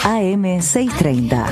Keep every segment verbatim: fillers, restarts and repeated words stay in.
A M seiscientos treinta.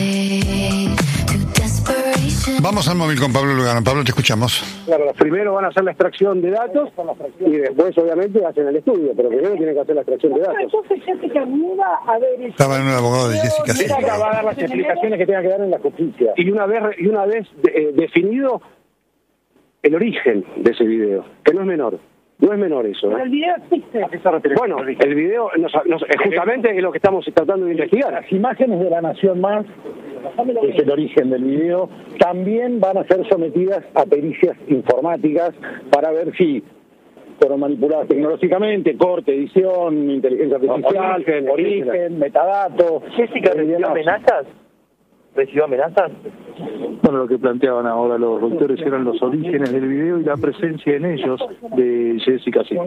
Vamos al móvil con Pablo Lugano. Pablo, te escuchamos. Claro, primero van a hacer la extracción de datos y después, obviamente, hacen el estudio, pero primero tienen que hacer la extracción de datos. Entonces Jessica Muda, a ver... Estaba en un abogado de Jessica Jessica Silva. va a dar las explicaciones que tenga que dar en la justicia. Y una vez, y una vez eh, definido el origen de ese video, que no es menor. No es menor eso, ¿eh? El video existe. Bueno, el video nos, nos, justamente es lo que estamos tratando de investigar. Las imágenes de La Nación Más, que es el origen del video, también van a ser sometidas a pericias informáticas para ver si fueron manipuladas tecnológicamente, corte, edición, inteligencia artificial, origen, origen metadatos. ¿Jessica recibió amenazas? ¿Recibió amenazas? Bueno, lo que planteaban ahora los doctores eran los orígenes del video y la presencia en ellos de Jessica Silva.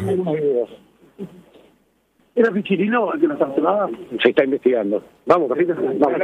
¿Era Pichirilo el que nos archivaba? Se está investigando. Vamos, Carlitos. Vamos.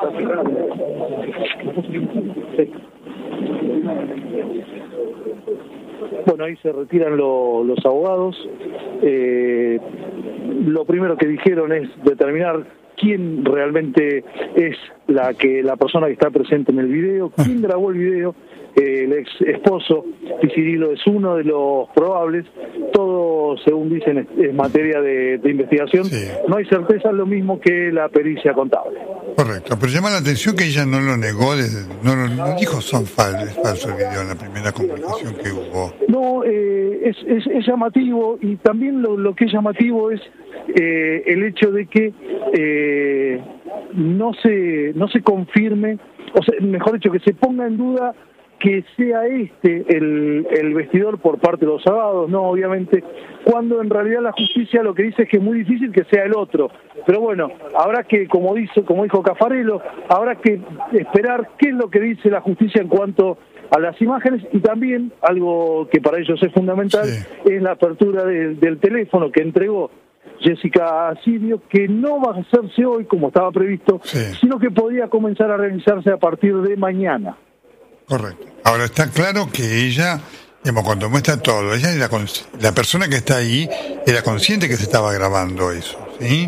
Bueno, ahí se retiran lo, los abogados. Eh, lo primero que dijeron es determinar quién realmente es la que la persona que está presente en el video, quién grabó el video. Eh, el ex esposo Pichirilo es uno de los probables. Todo, según dicen, es, es materia de, de investigación. Sí. No hay certeza, lo mismo que la pericia contable. Correcto, pero llama la atención que ella no lo negó, desde, no, lo, no dijo son falsos, es falso el video en la primera comunicación que hubo. No, eh, es, es, es llamativo, y también lo, lo que es llamativo es eh, el hecho de que eh, no se no se confirme, o sea, mejor dicho, que se ponga en duda que sea este el, el vestidor por parte de los abogados, no, obviamente, cuando en realidad la justicia lo que dice es que es muy difícil que sea el otro. Pero bueno, habrá que, como dice, como dijo Caffarello, habrá que esperar qué es lo que dice la justicia en cuanto a las imágenes, y también, algo que para ellos es fundamental, sí, es la apertura del, del teléfono que entregó Jessica Silva, que no va a hacerse hoy como estaba previsto, sí, sino que podría comenzar a realizarse a partir de mañana. Correcto. Ahora está claro que ella, digamos, cuando muestra todo, ella era cons- la persona que está ahí era consciente que se estaba grabando eso, ¿sí?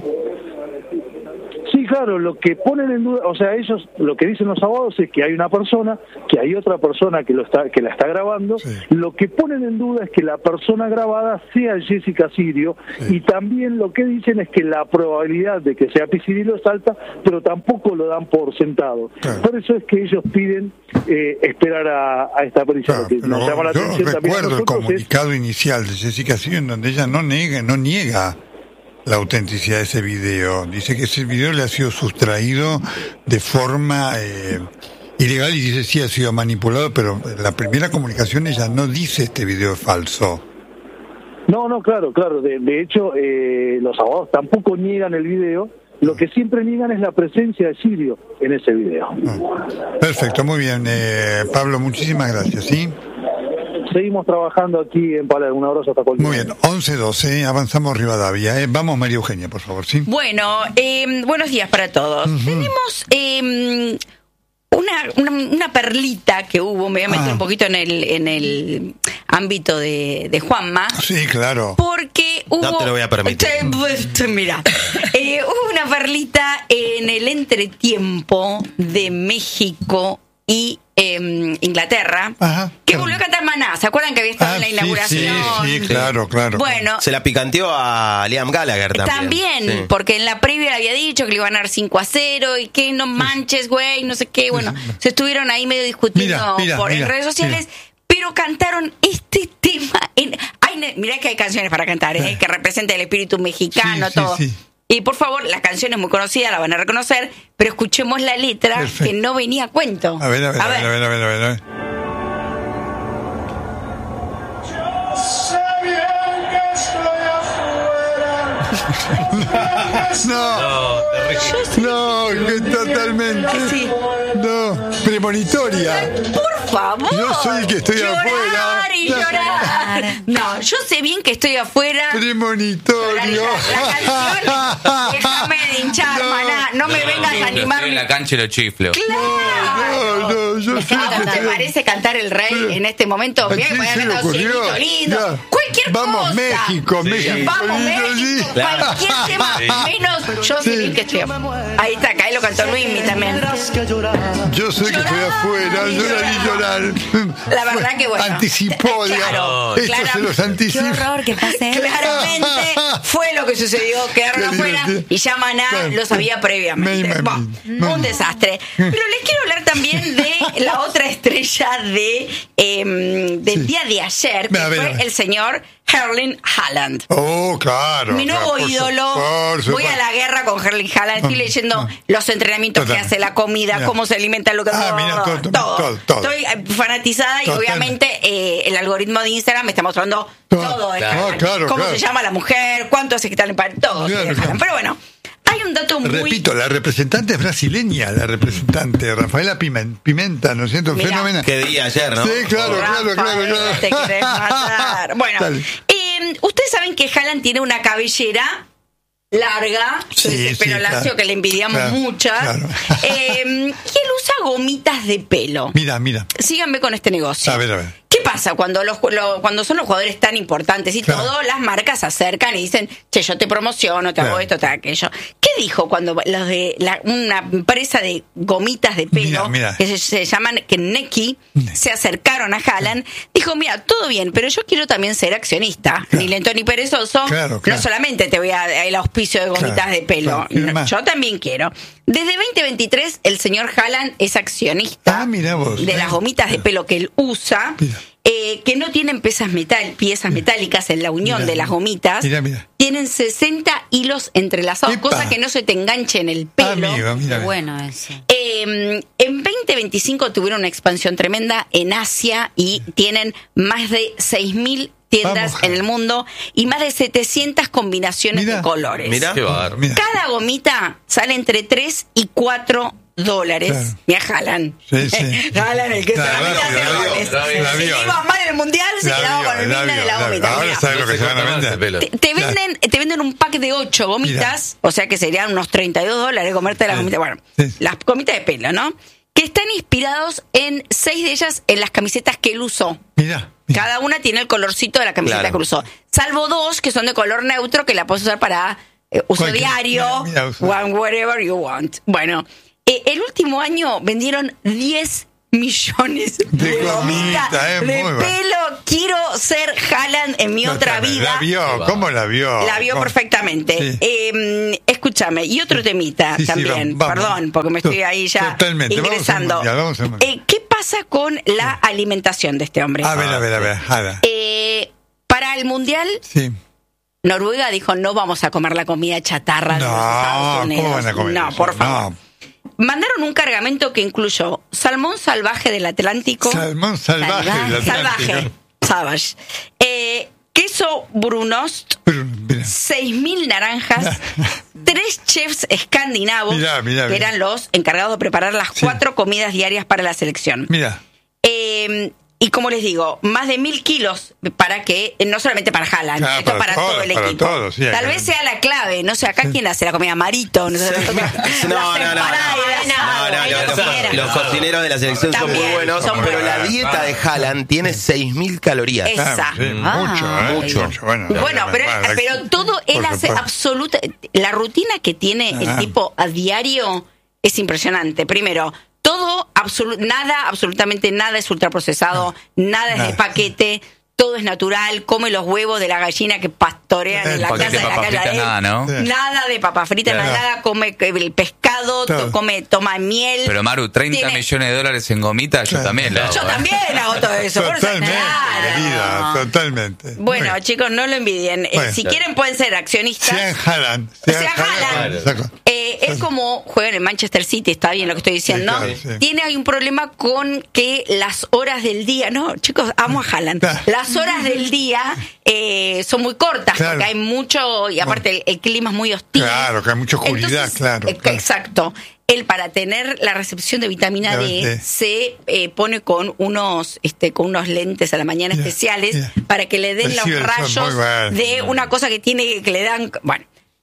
Sí, claro, lo que ponen en duda, o sea, ellos, lo que dicen los abogados es que hay una persona, que hay otra persona que lo está, que la está grabando. Sí. Lo que ponen en duda es que la persona grabada sea Jessica Silva, sí, y también lo que dicen es que la probabilidad de que sea Pichirilo es alta, pero tampoco lo dan por sentado. Claro. Por eso es que ellos piden eh, esperar a, a esta pericia. Claro, que nos llama la atención. Yo recuerdo el comunicado es... inicial de Jessica Silva, en donde ella no niega, no niega la autenticidad de ese video. Dice que ese video le ha sido sustraído de forma eh, ilegal, y dice sí ha sido manipulado, pero en la primera comunicación ella no dice este video es falso. No, no, claro, claro. De, de hecho, eh, los abogados tampoco niegan el video. Lo que siempre niegan es la presencia de Silva en ese video. Ah, perfecto, muy bien. Eh, Pablo, muchísimas gracias, ¿sí? Seguimos trabajando aquí en Palermo. Un abrazo hasta cualquier. Muy bien, once doce, avanzamos Rivadavia. ¿eh? Vamos, María Eugenia, por favor, ¿sí? Bueno, eh, buenos días para todos. Uh-huh. Tenemos eh, una, una, una perlita que hubo, me voy a meter ah. un poquito en el en el ámbito de, de Juanma. Sí, claro. Porque hubo... No te lo voy a permitir. Te, mira, eh, hubo una perlita en el entretiempo de México y eh, Inglaterra, ajá, que volvió a cantar Maná. ¿Se acuerdan que había estado ah, en la inauguración? Sí, sí, claro, claro. Bueno, se la picanteó a Liam Gallagher también. También, sí, porque en la previa le había dicho que le iban a ganar cinco a cero y que no manches, güey, no sé qué. Bueno, se estuvieron ahí medio discutiendo mira, mira, por mira, en redes sociales, mira, pero cantaron este tema. En, hay, mirá que hay canciones para cantar, ¿eh? Que representa el espíritu mexicano, sí, todo. Sí, sí. Y por favor, la canción es muy conocida, la van a reconocer, pero escuchemos la letra. Perfecto. Que no venía a cuento. A ver, a ver, a ver, a ver, a ver, a ver, a ver. Yo sé bien que estoy afuera. No, no, no, que totalmente. Sí. No, premonitoria. Por favor. Yo soy el que estoy llorar afuera. Y llorar. No, yo sé bien que estoy afuera. Premonitorio. La, la canción, déjame de hinchar, no, Maná. No me vengas a animar. Estoy en la cancha y lo chiflo. Claro. No, no, yo, yo sé ¿No que te te- parece cantar el rey Sí. en este momento? ¿A Bien, quién voy a se le cantar ocurrió? Cielito lindo. Ya. Cualquier Vamos, cosa. México, México Vamos, lindo, México. sí. Cualquier tema, menos yo sé bien que estoy. Ahí está, acá ahí lo cantó Luismi también. Yo sé que estoy afuera, llorar y llorar. La verdad que bueno. Anticipó, Claro, digamos. Esto claro. se los Qué anticipa. horror que pase. Claramente fue lo que sucedió, quedaron Qué afuera divertido. y ya Maná Claro. lo sabía previamente. Me Bueno, imagino. un desastre. Pero les quiero hablar también de la otra estrella de eh, del Sí. día de ayer, que A ver, a fue ver. el señor Erling Haaland. Oh, claro. Mi nuevo claro, por su- ídolo. por su- Voy a la guerra con Erling Haaland. Estoy No, leyendo no. los entrenamientos que Totalmente. hace, la comida, Mira. cómo se alimenta, lo que Ah, mira, todo, todo, todo, todo. Estoy eh, fanatizada y Totalmente. obviamente eh, el algoritmo de Instagram me está mostrando Todo. todo de Claro. Haaland. Ah, claro, Cómo claro. se llama la mujer, cuánto hace que está en el par- todo. Claro, de Haaland. claro. Pero bueno, hay un dato muy... Repito, la representante es brasileña, la representante Rafaela Pimen- Pimenta, ¿no es cierto? Mira. Fenomenal. Qué día ayer, ¿no? Sí, claro, claro, claro, Rafael, claro. te querés matar. Bueno, Dale. eh, ustedes saben que Haaland tiene una cabellera larga, Sí, ese pelo sí, lacio claro. que le envidiamos Claro, muchas, claro. eh, y él usa gomitas de pelo. Mira, mira. Síganme con este negocio. A ver, a ver. ¿Qué pasa cuando los lo- cuando son los jugadores tan importantes y Claro. todo, las marcas se acercan y dicen, che, yo te promociono, te hago Claro. esto, te hago aquello? ¿Qué dijo cuando los de la- una empresa de gomitas de pelo, Mira, mira. que se, se llaman Kenneki, se acercaron a Haaland? Dijo, mira, todo bien, pero yo quiero también ser accionista. Claro. Ni lento ni perezoso. Claro, claro. No solamente te voy a dar el auspicio de gomitas Claro, de pelo. claro. ¿Quién No, más? yo también quiero. Desde veinte veintitrés, el señor Haaland es accionista Ah, mirá vos. de las gomitas de pelo que él usa. Mira. Eh, que no tienen piezas, metal, piezas metálicas en la unión Mira, de las gomitas. mira, mira. Tienen sesenta hilos entrelazados, ¡Epa! cosa que no se te enganche en el pelo. Amigo, mira. Qué bueno eso. Eh, en veinte veinticinco tuvieron una expansión tremenda en Asia y tienen más de seis mil tiendas Vamos, en el mundo y más de setecientas combinaciones Mira. de colores. Mira. Qué bárbaro. Mira. Cada gomita sale entre tres y cuatro dólares. Claro. Mira, Haaland. Sí, sí. Haaland, el que se La la vio, mete a hacer la vio, goles. la vio, la Si vio. iba mal en el mundial, se La quedaba vio, con el la business de vio, la la gomita. vio. Ahora Mira. sabe lo No que se se van a corta más el vender. pelo. Te, te venden, te venden un pack de ocho gomitas, o sea que serían unos treinta y dos dólares comerte las Sí. gomitas. Bueno, Sí. las gomitas de pelo, ¿no? Que están inspirados en seis de ellas en las camisetas que él usó. Mira. mira. Cada una tiene el colorcito de la camiseta Claro. que usó. Salvo dos que son de color neutro que la puedes usar para eh, uso Cualquier- diario, mira, mira, uso. one whatever you want. Bueno, eh, el último año vendieron diez millones de, De gomitas gomita, eh, de muy bueno. pelo. Quiero ser Haaland en mi otra Totalmente. vida. La vio, ¿cómo la vio? La vio ¿Cómo? perfectamente. Sí. Eh, escúchame, y otro temita Sí, sí, también, vamos, vamos. perdón, porque me estoy ahí ya Totalmente, vamos al ingresando. mundial, vamos al mundial. Eh, ¿Qué pasa con la alimentación de este hombre? A ver, a ver, a ver. Jada. Eh, para el mundial, Sí. Noruega dijo no vamos a comer la comida chatarra de los Estados No, Unidos. ¿cómo van a comer no, eso? por favor. No. Mandaron un cargamento que incluyó salmón salvaje del Atlántico. Salmón salvaje del Atlántico. Salvaje. Savage. Eh, queso brunost. Pero, mira. seis mil naranjas, tres chefs escandinavos Mirá, mirá, que mirá. eran los encargados de preparar las Sí. cuatro comidas diarias para la selección. Mira. Eh, y como les digo, más de mil kilos para que, no solamente para Haaland, Claro, esto para para, todo, todo el para equipo. todo, sí, Tal acá- vez sea la clave, no sé, acá quién hace la comida, Marito, no sé, No, no, no, no. No, no, los, los cocineros de la selección son También, muy buenos, son muy pero la buenos. dieta de Haaland tiene seis mil calorías. Es- Claro, Esa. sí, Ah. mucho, ¿eh? Mucho. Bueno, Bueno, pero, bueno, pero todo él por hace supuesto. absoluta. La rutina que tiene el Ah. tipo a diario es impresionante. Primero, todo, absolu- nada, absolutamente nada es ultraprocesado, nada es de Nada. paquete, todo es natural, come los huevos de la gallina que pastorean en la Paquete casa de de la papas calle. fritas, nada, ¿no? Sí. Nada de papa frita, Claro. nada, come el pescado, Todo. to- come, toma miel. Pero Maru, treinta Tiene- millones de dólares en gomitas, yo Claro. también la hago. Yo ¿eh? también hago todo eso. por eso- Totalmente, Claro. querida, totalmente. Bueno, Bueno, chicos, no lo envidien. Eh, Bueno. si quieren pueden ser accionistas. sean Haaland. Sea Sean Haaland. Saco. Eh, es como juega en el Manchester City, está bien lo que estoy diciendo. Sí, claro, sí. Tiene hay un problema con que las horas del día, no, chicos, amo a Haaland. Claro. Las horas del día eh, son muy cortas Claro. porque hay mucho y aparte el, el clima es muy hostil. Claro, que hay mucha oscuridad, Entonces, claro, eh, claro. Exacto. Él para tener la recepción de vitamina Claro, D sí. se eh, pone con unos este con unos lentes a la mañana Mira, especiales mira. para que le den Recibe los el sol, rayos muy bueno. de una cosa que tiene que le dan, bueno,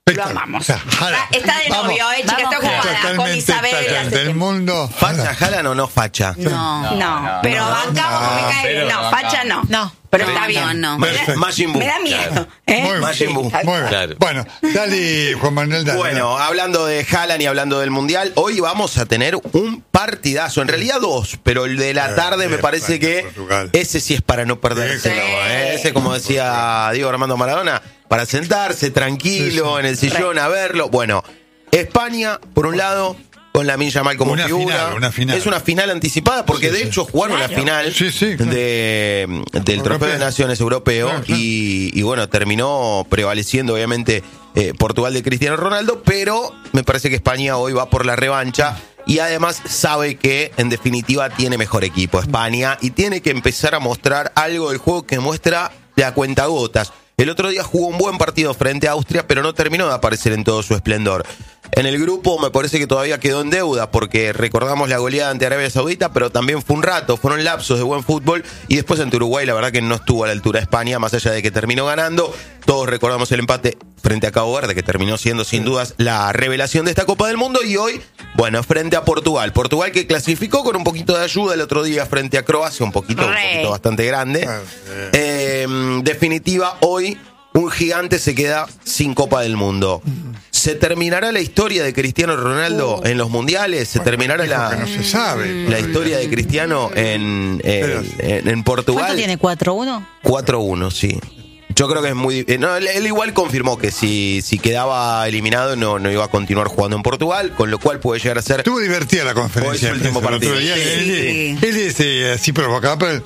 Lo amamos. Está, está de novio, Vamos. eh, chica, está ocupada con Isabel. Del mundo. ¿Facha Haaland o no facha? No, no, no pero bancamos, no, me cae bien. No, facha no. No. Pero está bien, no. Me da, Majin Buu. Me da miedo. Claro. ¿Eh? Muy, Majin Buu. Muy bien. Claro. Bueno, dale, Juan Manuel, dale. Bueno, hablando de Haaland y hablando del Mundial, hoy vamos a tener un partidazo. En realidad dos, pero el de la tarde me parece que ese sí es para no perdérselo. Sí. ¿eh? Ese, como decía Diego Armando Maradona, para sentarse tranquilo sí, sí. en el sillón a verlo. Bueno, España, por un lado, con Lamine Yamal como una figura. Final, una final. Es una final anticipada porque sí, de sí. hecho jugaron claro. la final sí, sí, claro. de, del Europeo. Trofeo de Naciones Europeo claro, claro. Y, y bueno, terminó prevaleciendo obviamente eh, Portugal de Cristiano Ronaldo, pero me parece que España hoy va por la revancha y además sabe que en definitiva tiene mejor equipo España y tiene que empezar a mostrar algo del juego que muestra de a cuentagotas. El otro día jugó un buen partido frente a Austria, pero no terminó de aparecer en todo su esplendor. En el grupo me parece que todavía quedó en deuda, porque recordamos la goleada ante Arabia Saudita, pero también fue un rato, fueron lapsos de buen fútbol, y después ante Uruguay la verdad que no estuvo a la altura de España, más allá de que terminó ganando. Todos recordamos el empate frente a Cabo Verde, que terminó siendo sin dudas la revelación de esta Copa del Mundo, y hoy, bueno, frente a Portugal. Portugal que clasificó con un poquito de ayuda el otro día frente a Croacia, un poquito, un poquito bastante grande. Eh, en definitiva, hoy un gigante se queda sin Copa del Mundo. ¿Se terminará la historia de Cristiano Ronaldo en los mundiales? ¿Se terminará la, no se sabe. la historia de Cristiano en, en, en, en Portugal? ¿Cuánto tiene? ¿cuatro uno? cuatro uno, sí. Yo creo que es muy... Eh, no, él, él igual confirmó que si, si quedaba eliminado no, no iba a continuar jugando en Portugal, con lo cual puede llegar a ser... Estuvo divertida la conferencia. Hoy su último partido. Día, sí, él, sí. él es eh, así provocado, pero...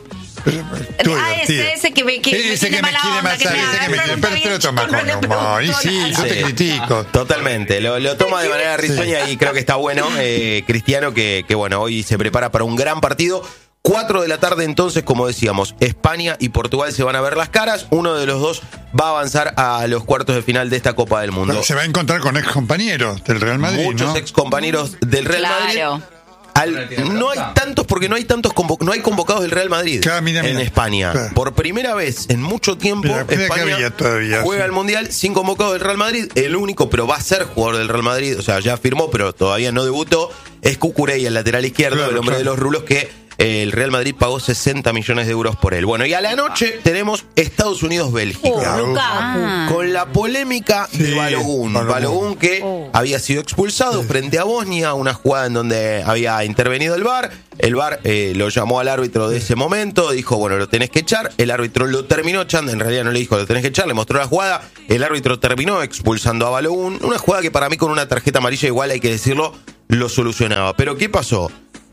Ah, ese, ese que me, que ese me que me quiere matar, ese que me quiere, pero te lo toma con humor. Y sí, yo te critico. Totalmente, lo, lo toma de manera risueña y creo que está bueno. Eh, Cristiano, que, que bueno, hoy se prepara para un gran partido. Cuatro de la tarde entonces, como decíamos, España y Portugal se van a ver las caras. Uno de los dos va a avanzar a los cuartos de final de esta Copa del Mundo. Pero se va a encontrar con ex compañeros del Real Madrid, Muchos ¿no? ex compañeros del Real claro. Madrid. Al, no hay tantos porque no hay tantos convo, no hay convocados del Real Madrid claro, mira, mira, en España. Claro. Por primera vez en mucho tiempo mira, mira España todavía, juega sí. el Mundial sin convocados del Real Madrid. El único, pero va a ser jugador del Real Madrid, o sea, ya firmó, pero todavía no debutó, es Cucurella, el lateral izquierdo, claro, el hombre claro. de los rulos que el Real Madrid pagó sesenta millones de euros por él. Bueno, y a la noche tenemos Estados Unidos-Bélgica. Oh, ah. Con la polémica sí, de Balogun. Balogun que oh. había sido expulsado sí. frente a Bosnia, una jugada en donde había intervenido el V A R. El V A R eh, lo llamó al árbitro de ese momento, dijo, bueno, lo tenés que echar. El árbitro lo terminó echando, en realidad no le dijo, lo tenés que echar, le mostró la jugada. El árbitro terminó expulsando a Balogun. Una jugada que para mí con una tarjeta amarilla igual, hay que decirlo, lo solucionaba. Pero ¿qué pasó?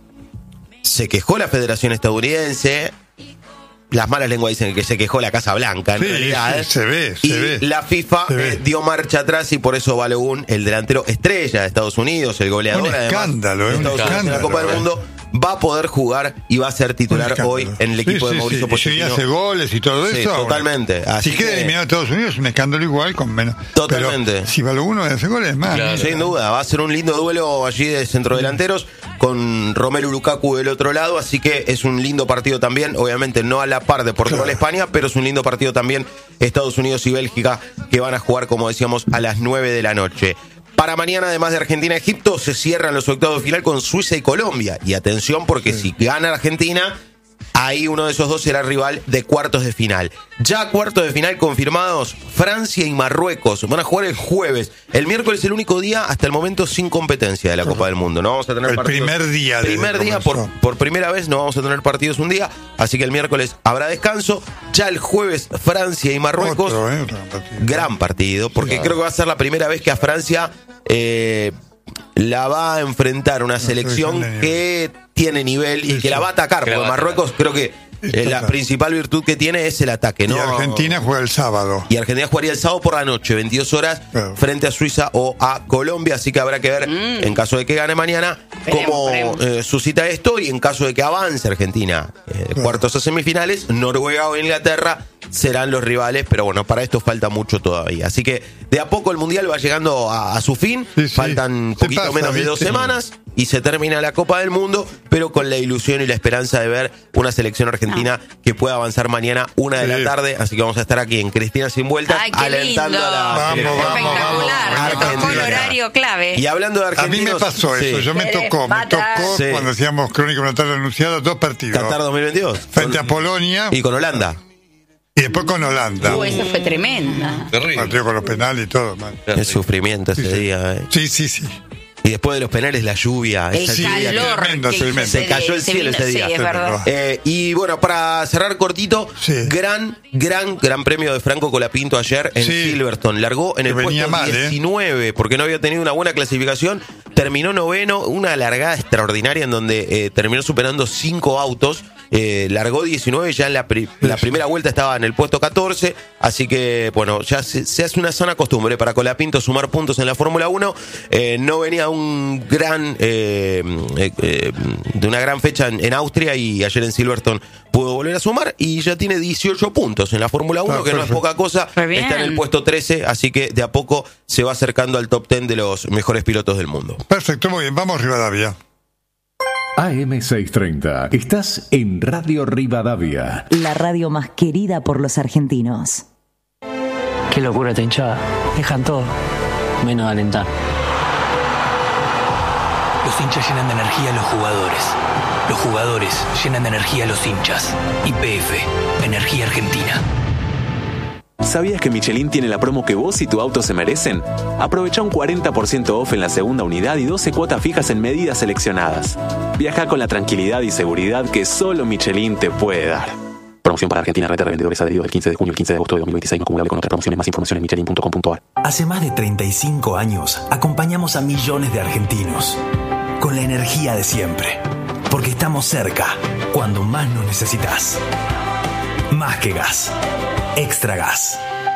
Se quejó la Federación Estadounidense. Las malas lenguas dicen que se quejó la Casa Blanca, en sí, realidad. Sí, se ve, se y ve. la FIFA eh, dio marcha atrás y por eso Balogun, el delantero estrella de Estados Unidos, el goleador un escándalo, además, un de escándalo, la Copa del Mundo, va a poder jugar y va a ser titular hoy en el equipo sí, de Mauricio sí, Pochettino. Y hace goles y todo sí, eso. Totalmente. Así si queda que... eliminado Estados Unidos es un escándalo igual con menos. Totalmente. Pero si Balogun no hace goles, más. Claro, sin duda, va a ser un lindo duelo allí de centrodelanteros con Romelu Lukaku del otro lado, así que es un lindo partido también, obviamente no a la par de Portugal claro. España, pero es un lindo partido también Estados Unidos y Bélgica, que van a jugar, como decíamos, a las nueve de la noche. Para mañana, además de Argentina-Egipto, se cierran los octavos de final con Suiza y Colombia. Y atención, porque sí. si gana Argentina, ahí uno de esos dos será rival de cuartos de final. Ya cuartos de final confirmados, Francia y Marruecos van a jugar el jueves. El miércoles es el único día hasta el momento sin competencia de la Copa del Mundo. No vamos a tener el partidos. primer día. Primer día, por, por primera vez no vamos a tener partidos un día, así que el miércoles habrá descanso. Ya el jueves, Francia y Marruecos. Otro, eh, otro partido. Gran partido, porque claro. creo que va a ser la primera vez que a Francia... Eh, la va a enfrentar una selección que tiene nivel y que la va a atacar, porque Marruecos creo que eh, la principal virtud que tiene es el ataque, ¿no? Y Argentina juega el sábado. Y Argentina jugaría el sábado por la noche, veintidós horas, claro. frente a Suiza o a Colombia, así que habrá que ver, mm. en caso de que gane mañana, cómo eh, suscita esto, y en caso de que avance Argentina, eh, claro. cuartos a semifinales, Noruega o Inglaterra serán los rivales, pero bueno, para esto falta mucho todavía. Así que de a poco el Mundial va llegando a, a su fin, sí, sí. faltan un poquito pasa, menos de dos ¿viste? semanas, y se termina la Copa del Mundo, pero con la ilusión y la esperanza de ver una selección argentina no. que pueda avanzar mañana una de sí. la tarde, así que vamos a estar aquí en Cristina Sin Vueltas. Ay, qué alentando lindo. a la vamos, espectacular, vamos, me tocó el horario clave. Y hablando de argentinos, a mí me pasó eso, sí. yo me tocó, me tocó sí. cuando hacíamos Crónica de una tarde anunciada, dos partidos. Qatar dos mil veintidós. Frente con, a Polonia. Y con Holanda. Y después con Holanda. Uh, eso fue tremenda. Partido con los penales y todo, man. Qué sufrimiento ese sí, día, ¿eh? Sí, sí, sí. Y después de los penales, la lluvia. El esa calor. Lluvia, tremendo, tremendo. Se cayó el cielo ese día. Sí, es verdad. Eh, y bueno, para cerrar cortito, sí. gran, gran, gran premio de Franco Colapinto ayer en sí. Silverstone. Largó en el puesto mal, diecinueve, ¿eh? Porque no había tenido una buena clasificación. Terminó noveno, una largada extraordinaria en donde eh, terminó superando cinco autos. Eh, largó diecinueve, ya en la, pri- la primera vuelta estaba en el puesto catorce, así que bueno, ya se, se hace una sana costumbre para Colapinto sumar puntos en la Fórmula uno. Eh, no venía un gran eh, eh, eh, de una gran fecha en, en Austria, y ayer en Silverstone pudo volver a sumar y ya tiene dieciocho puntos en la Fórmula uno, ah, que perfecto. No es poca cosa. Está en el puesto trece, así que de a poco se va acercando al top diez de los mejores pilotos del mundo. Perfecto, muy bien, vamos Rivadavia. A M seiscientos treinta, estás en Radio Rivadavia. La radio más querida por los argentinos. Qué locura esta hinchada. Dejan todo, menos alentar. Los hinchas llenan de energía a los jugadores. Los jugadores llenan de energía a los hinchas. Y P F, Energía Argentina. ¿Sabías que Michelin tiene la promo que vos y tu auto se merecen? Aprovecha un cuarenta por ciento off en la segunda unidad y doce cuotas fijas en medidas seleccionadas. Viaja con la tranquilidad y seguridad que solo Michelin te puede dar. Promoción para Argentina, red de revendedores adheridos del quince de junio al quince de agosto de dos mil veintiséis, no acumulable con otras promociones. Más información en michelin punto com punto a r. Hace más de treinta y cinco años acompañamos a millones de argentinos con la energía de siempre, porque estamos cerca cuando más nos necesitas. Más que gas, Extra Gas.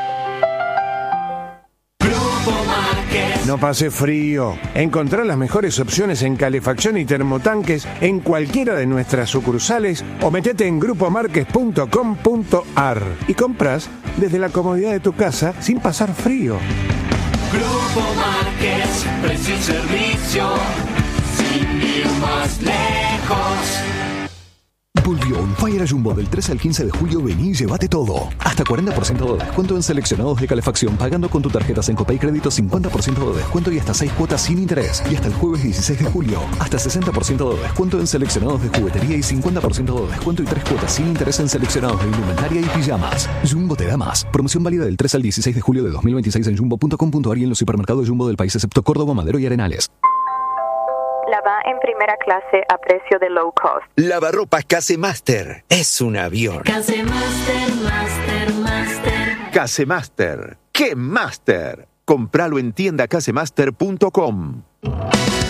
No pase frío. Encontrá las mejores opciones en calefacción y termotanques en cualquiera de nuestras sucursales o metete en grupo marques punto com punto a r y compras desde la comodidad de tu casa sin pasar frío. Grupo Márquez, precio y servicio, sin ir más lejos. Volvió un Fire Jumbo del tres al quince de julio. Vení y llévate todo. Hasta cuarenta por ciento de descuento en seleccionados de calefacción pagando con tu tarjeta Sencopay Crédito, cincuenta por ciento de descuento y hasta seis cuotas sin interés. Y hasta el jueves dieciséis de julio, hasta sesenta por ciento de descuento en seleccionados de juguetería y cincuenta por ciento de descuento y tres cuotas sin interés en seleccionados de indumentaria y pijamas. Jumbo te da más. Promoción válida del tres al dieciséis de julio de dos mil veintiséis en jumbo punto com punto a r y en los supermercados Jumbo del país excepto Córdoba, Madero y Arenales. Lava en primera clase a precio de low cost. Lavarropas Casemaster. Es un avión. Casemaster, Master, Master. Casemaster. ¡Qué Master! Compralo en tienda casemaster punto com.